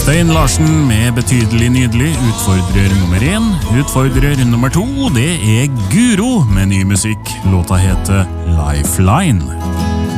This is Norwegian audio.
Stein Larsen med Betydelig Nydelig, utfordrer nummer 1. Utfordrer nummer 2, det er Guro med ny musikk. Låta heter Lifeline.